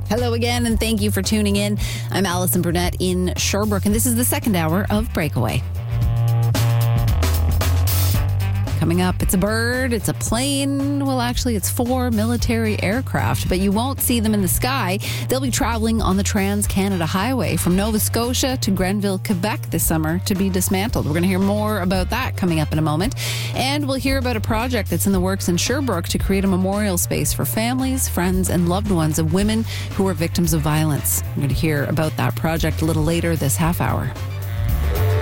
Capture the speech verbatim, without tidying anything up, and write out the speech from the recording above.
Hello again, and thank you for tuning in. I'm Allison Burnett in Sherbrooke, and this is the second hour of Breakaway. Coming up, it's a bird, it's a plane. Well, actually, it's four military aircraft, but you won't see them in the sky. They'll be traveling on the Trans-Canada Highway from Nova Scotia to Grenville, Quebec this summer to be dismantled. We're going to hear more about that coming up in a moment. And we'll hear about a project that's in the works in Sherbrooke to create a memorial space for families, friends, and loved ones of women who are victims of violence. We're going to hear about that project a little later this half hour.